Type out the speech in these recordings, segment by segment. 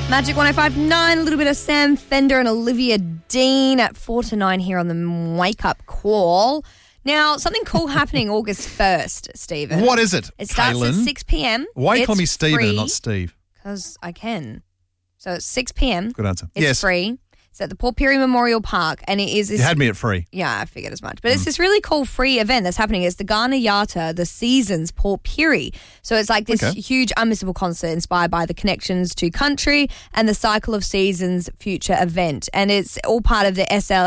Magic 105.9, a little bit of Sam Fender and Olivia Dean at 4 to 9 here on the Wake Up Call. Now, something cool happening August 1st, Stephen. What is it, It starts at 6 p.m. Why you call me Stephen and not Steve? Because I can. So it's 6 p.m. Good answer. It's yes. free. It's at the Port Pirie Memorial Park, and it is this. You had me at free. Yeah, I figured as much. But it's this really cool free event that's happening. It's the Ghana Yata, the Seasons Port Pirie. So it's like this huge unmissable concert inspired by the connections to country and the Cycle of Seasons future event. And it's all part of the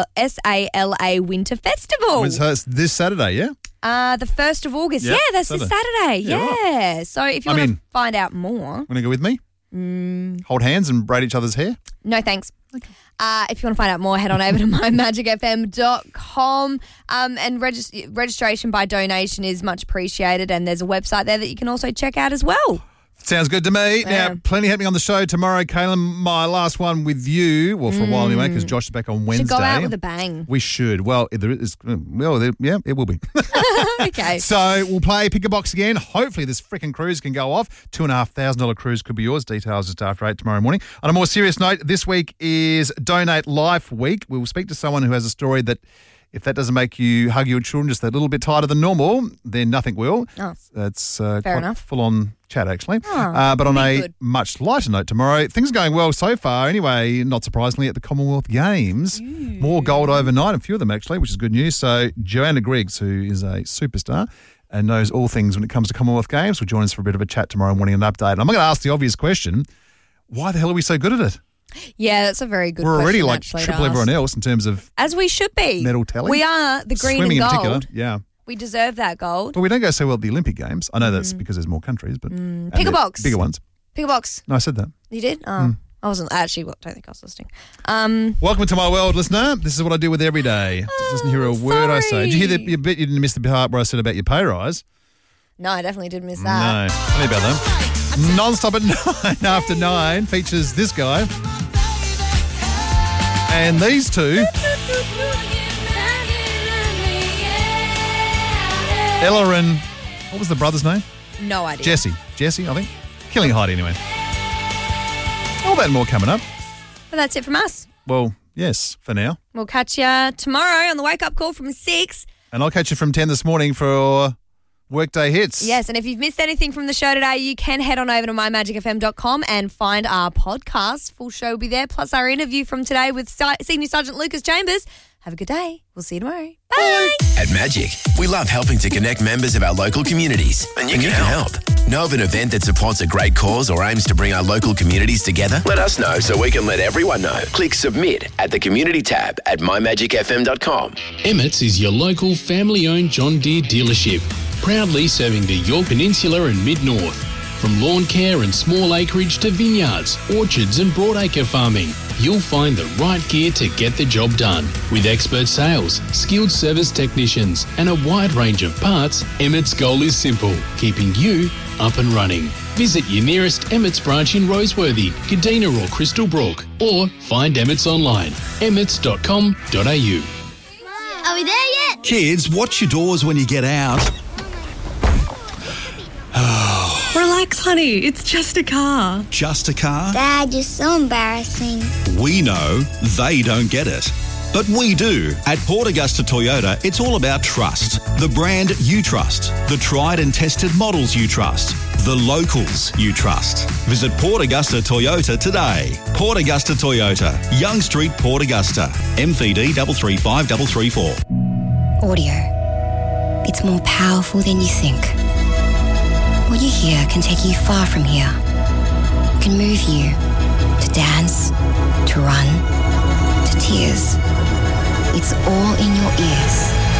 SALA Winter Festival. So it's this Saturday, yeah? The 1st of August. Yep, Yeah, that's Saturday. this Saturday. Yeah, Yeah. right. So if you want to find out more. Want to go with me? Hold hands and braid each other's hair? No, thanks. Okay. If you want to find out more, head on over to mymagicfm.com. And registration by donation is much appreciated. And there's a website there that you can also check out as well. Sounds good to me. Yeah. Now, plenty happening on the show tomorrow. Kaylin, my last one with you, well, for a while anyway, because Josh is back on Wednesday. Should go out with a bang. We should. Well, it will be. Okay. So we'll play Pick a Box again. Hopefully this freaking cruise can go off. $2,500 cruise could be yours. Details just after 8 tomorrow morning. On a more serious note, this week is Donate Life Week. We will speak to someone who has a story that, if that doesn't make you hug your children just a little bit tighter than normal, then nothing will. Oh, that's fair quite enough. full-on chat, actually. Oh, but on a good. much lighter note tomorrow, things are going well so far. Anyway, not surprisingly, at the Commonwealth Games. More gold overnight, a few of them actually, which is good news. So Joanna Griggs, who is a superstar and knows all things when it comes to Commonwealth Games, will join us for a bit of a chat tomorrow morning and an update. And I'm going to ask the obvious question, why the hell are we so good at it? Yeah, that's a very good We're question. already like actually, triple to everyone ask. else in terms of As we should be. medal tally. We are the green Swimming and in gold. particular, yeah. We deserve that gold. But we don't go so well at the Olympic Games. I know that's because there's more countries, but and Pick a they're box. bigger ones. Pick a box. No, I said that. You did? Oh, I wasn't actually. Well, I don't think I was listening. Welcome to my world, listener. This is what I do with every day. Just doesn't hear a word I say. Did you hear that? You bet you didn't miss the part where I said about your pay rise. No, I definitely did miss that. No, tell me about that. Non-stop at 9 after 9 features this guy and these two. Ella and what was the brother's name? No idea. Jesse, I think. Killing Heidi anyway. All that and more coming up. Well, that's it from us. Well, yes, for now. We'll catch you tomorrow on the Wake Up Call from 6. And I'll catch you from 10 this morning for Workday Hits. Yes, and if you've missed anything from the show today, you can head on over to mymagicfm.com and find our podcast. Full show will be there, plus our interview from today with Senior Sergeant Lucas Chambers. Have a good day. We'll see you tomorrow. Bye. At Magic, we love helping to connect members of our local communities. And you can help. Know of an event that supports a great cause or aims to bring our local communities together? Let us know so we can let everyone know. Click Submit at the Community tab at mymagicfm.com. Emmett's is your local family-owned John Deere dealership, proudly serving the Yorke Peninsula and Mid-North. From lawn care and small acreage to vineyards, orchards and broadacre farming, you'll find the right gear to get the job done. With expert sales, skilled service technicians and a wide range of parts, Emmett's goal is simple, keeping you up and running. Visit your nearest Emmett's branch in Roseworthy, Kadina or Crystal Brook, or find Emmett's online, emmets.com.au. Are we there yet? Kids, watch your doors when you get out. Relax, honey. It's just a car. Just a car? Dad, you're so embarrassing. We know they don't get it. But we do. At Port Augusta Toyota, it's all about trust. The brand you trust. The tried and tested models you trust. The locals you trust. Visit Port Augusta Toyota today. Port Augusta Toyota. Young Street, Port Augusta. MVD 335334. Audio. It's more powerful than you think. What you hear can take you far from here. It can move you to dance, to run, to tears. It's all in your ears.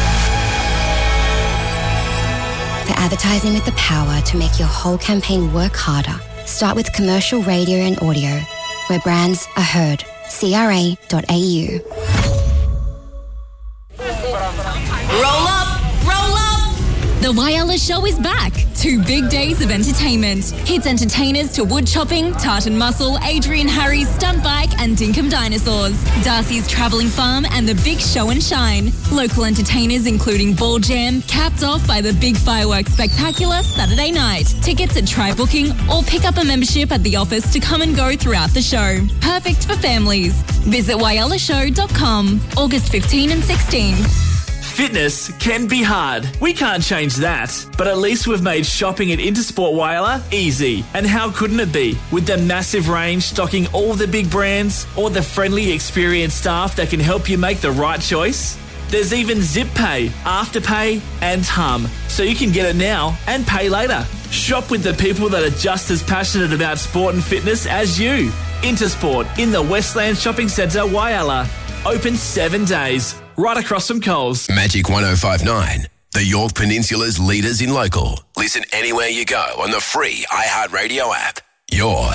For advertising with the power to make your whole campaign work harder, start with commercial radio and audio, where brands are heard. CRA.au. Roll up, roll up. The Whyalla Show is back. 2 big days of entertainment. Hits entertainers to wood chopping, Tartan Muscle, Adrian Harry's Stunt Bike and Dinkum Dinosaurs. Darcy's Travelling Farm and the Big Show and Shine. Local entertainers including Ball Jam, capped off by the Big Fireworks Spectacular Saturday night. Tickets at Try Booking or pick up a membership at the office to come and go throughout the show. Perfect for families. Visit whyallashow.com, August 15 and 16. Fitness can be hard. We can't change that. But at least we've made shopping at Intersport Whyalla easy. And how couldn't it be? With the massive range stocking all the big brands or the friendly, experienced staff that can help you make the right choice. There's even Zip Pay, Afterpay and Hum. So you can get it now and pay later. Shop with the people that are just as passionate about sport and fitness as you. Intersport in the Westland Shopping Centre, Whyalla. Open 7 days. Right across from Coles. Magic 105.9, the York Peninsula's leaders in local. Listen anywhere you go on the free iHeartRadio app. Your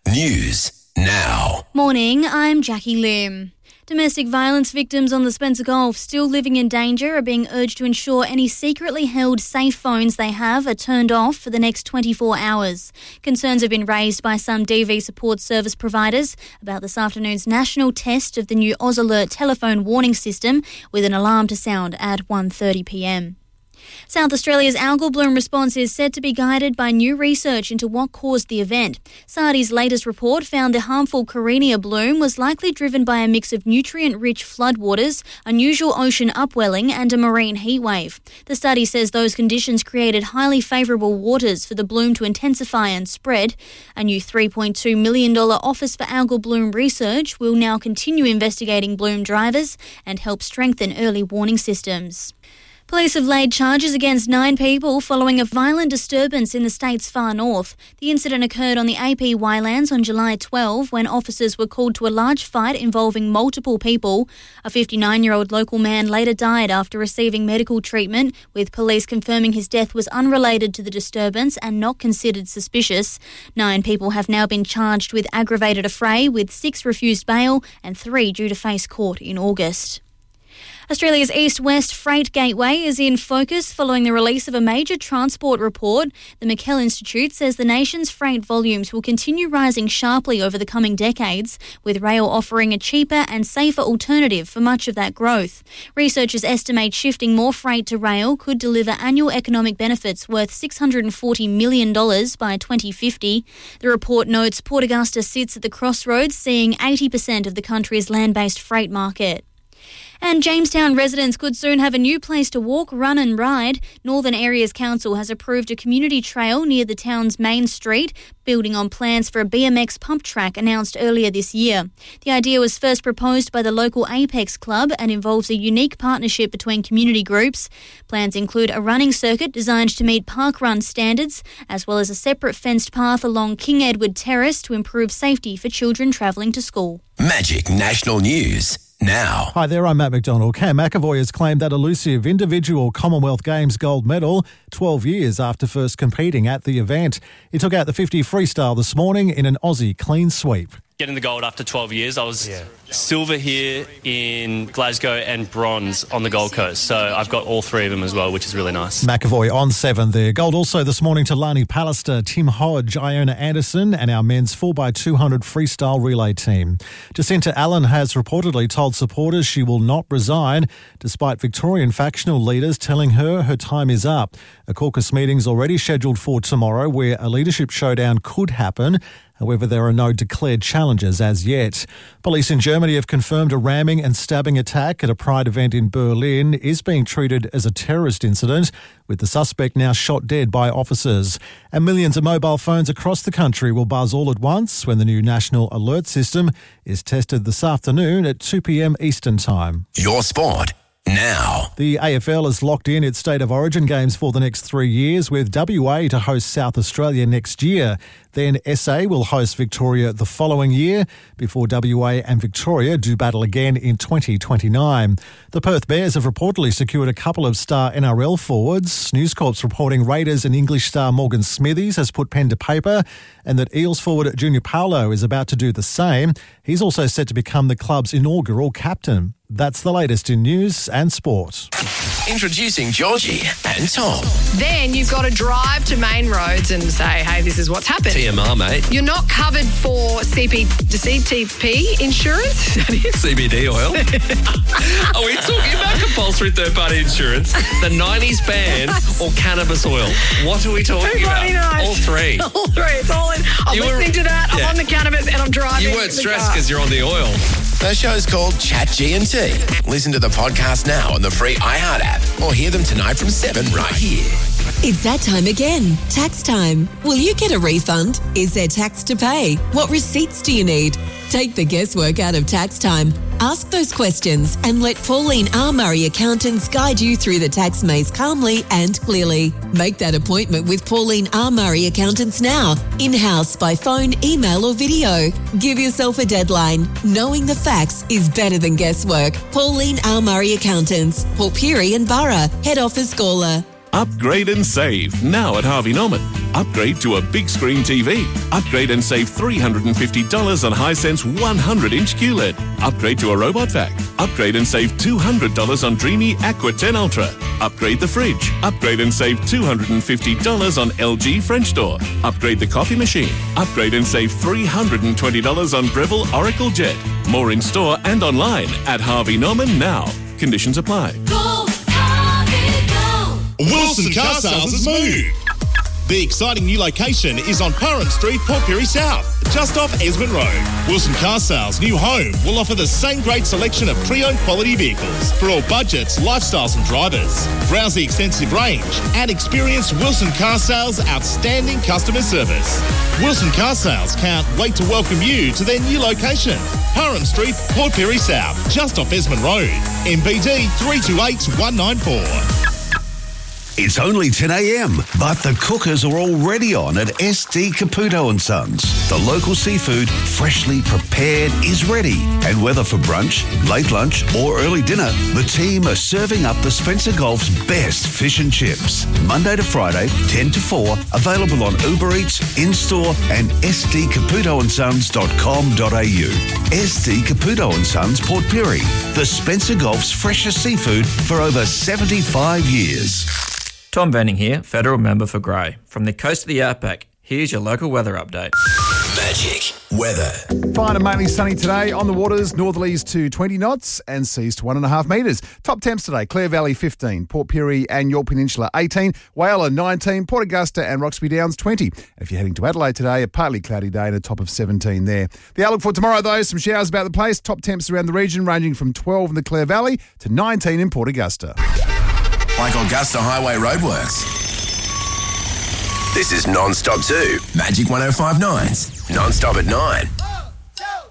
news now. Morning, I'm Jackie Lim. Domestic violence victims on the Spencer Gulf still living in danger are being urged to ensure any secretly held safe phones they have are turned off for the next 24 hours. Concerns have been raised by some DV support service providers about this afternoon's national test of the new Oz Alert telephone warning system with an alarm to sound at 1:30pm. South Australia's algal bloom response is said to be guided by new research into what caused the event. SARDI's latest report found the harmful Carenia bloom was likely driven by a mix of nutrient-rich floodwaters, unusual ocean upwelling and a marine heatwave. The study says those conditions created highly favourable waters for the bloom to intensify and spread. A new $3.2 million Office for Algal Bloom Research will now continue investigating bloom drivers and help strengthen early warning systems. Police have laid charges against 9 people following a violent disturbance in the state's far north. The incident occurred on the AP Ylands on July 12 when officers were called to a large fight involving multiple people. A 59-year-old local man later died after receiving medical treatment, with police confirming his death was unrelated to the disturbance and not considered suspicious. 9 people have now been charged with aggravated affray, with 6 refused bail and 3 due to face court in August. Australia's east-west freight gateway is in focus following the release of a major transport report. The McKell Institute says the nation's freight volumes will continue rising sharply over the coming decades, with rail offering a cheaper and safer alternative for much of that growth. Researchers estimate shifting more freight to rail could deliver annual economic benefits worth $640 million by 2050. The report notes Port Augusta sits at the crossroads, seeing 80% of the country's land-based freight market. And Jamestown residents could soon have a new place to walk, run and ride. Northern Areas Council has approved a community trail near the town's main street, building on plans for a BMX pump track announced earlier this year. The idea was first proposed by the local Apex Club and involves a unique partnership between community groups. Plans include a running circuit designed to meet parkrun standards, as well as a separate fenced path along King Edward Terrace to improve safety for children travelling to school. Magic National News now. Hi there, I'm Matt McDonald. Cam McAvoy has claimed that elusive individual Commonwealth Games gold medal 12 years after first competing at the event. He took out the 50 freestyle this morning in an Aussie clean sweep. Getting the gold after 12 years, I was silver here in Glasgow and bronze on the Gold Coast. So I've got all 3 of them as well, which is really nice. McAvoy on 7 there. Gold also this morning to Lani Pallister, Tim Hodge, Iona Anderson and our men's 4x200 freestyle relay team. Jacinta Allen has reportedly told supporters she will not resign, despite Victorian factional leaders telling her time is up. A caucus meeting's already scheduled for tomorrow where a leadership showdown could happen. However, there are no declared challenges as yet. Police in Germany have confirmed a ramming and stabbing attack at a Pride event in Berlin is being treated as a terrorist incident, with the suspect now shot dead by officers. And millions of mobile phones across the country will buzz all at once when the new National Alert System is tested this afternoon at 2 p.m. Eastern Time. Your sport now. The AFL has locked in its State of Origin games for the next 3 years, with WA to host South Australia next year. Then SA will host Victoria the following year, before WA and Victoria do battle again in 2029. The Perth Bears have reportedly secured a couple of star NRL forwards. News Corp's reporting Raiders and English star Morgan Smithies has put pen to paper, and that Eels forward Junior Paulo is about to do the same. He's also set to become the club's inaugural captain. That's the latest in news and sport. Introducing Georgie and Tom. Then you've got to drive to Main Roads and say, hey, this is what's happened. TMR, mate. You're not covered for CTP insurance? CBD oil. Are we talking about compulsory third-party insurance, the 90s ban, or cannabis oil? What are we talking about? Knows. All three. All three. It's all in. I'm listening to that. I'm on the cannabis and I'm driving. You weren't stressed because you're on the oil. The show's called Chat G&T. Listen to the podcast now on the free iHeart app or hear them tonight from 7 right here. It's that time again. Tax time. Will you get a refund? Is there tax to pay? What receipts do you need? Take the guesswork out of tax time. Ask those questions and let Pauline R. Murray Accountants guide you through the tax maze calmly and clearly. Make that appointment with Pauline R. Murray Accountants now, in-house, by phone, email or video. Give yourself a deadline. Knowing the facts is better than guesswork. Pauline R. Murray Accountants, Port Pirie and Burra, Head Office Gawler. Upgrade and save now at Harvey Norman. Upgrade to a big screen TV. Upgrade and save $350 on Hisense 100-inch QLED. Upgrade to a robot vac. Upgrade and save $200 on Dreamy Aqua 10 Ultra. Upgrade the fridge. Upgrade and save $250 on LG French door. Upgrade the coffee machine. Upgrade and save $320 on Breville Oracle Jet. More in store and online at Harvey Norman now. Conditions apply. Wilson Car Sales has moved. The exciting new location is on Parham Street, Port Pirie South, just off Esmond Road. Wilson Car Sales' new home will offer the same great selection of pre-owned quality vehicles for all budgets, lifestyles and drivers. Browse the extensive range and experience Wilson Car Sales' outstanding customer service. Wilson Car Sales can't wait to welcome you to their new location, Parham Street, Port Pirie South, just off Esmond Road, MBD 328194. It's only 10 a.m, but the cookers are already on at SD Caputo & Sons. The local seafood, freshly prepared, is ready. And whether for brunch, late lunch or early dinner, the team are serving up the Spencer Gulf's best fish and chips. Monday to Friday, 10 to 4, available on Uber Eats, in-store and sdcaputosons.com.au. SD Caputo & Sons, Port Pirie. The Spencer Gulf's freshest seafood for over 75 years. Tom Venning here, Federal Member for Grey. From the coast of the Outback, here's your local weather update. Magic weather. Fine and mainly sunny today. On the waters, northerlies to 20 knots and seas to 1.5 metres. Top temps today, Clare Valley 15, Port Pirie and York Peninsula 18, Whyalla 19, Port Augusta and Roxby Downs 20. And if you're heading to Adelaide today, a partly cloudy day and a top of 17 there. The outlook for tomorrow though, some showers about the place. Top temps around the region ranging from 12 in the Clare Valley to 19 in Port Augusta. Like Augusta Highway Roadworks. This is Non-Stop 2, Magic 105.9's Non-Stop at 9.